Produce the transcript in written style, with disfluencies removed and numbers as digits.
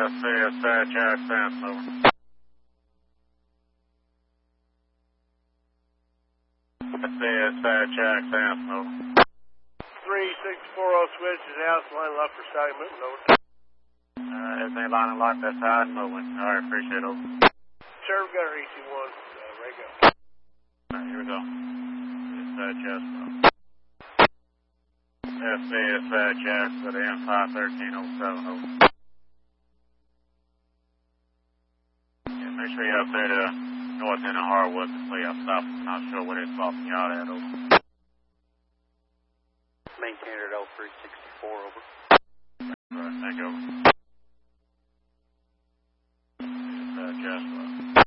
SCS Jackson, over. SCS Jackson, over. 3640 switch is out, line up for segment, over. Everything lining like that side, moving. Alright, appreciate it, over. Sir, we got our EC1, ready to go. Alright, here we go. Jasper. SCS Jasper, the M51307, over. Yeah, make sure you're up there to north end of Harwood, please. I'm stopping, not sure what it's stopping you out at, over. Maintainer at L364, over. Alright, thank you, over. Jasper.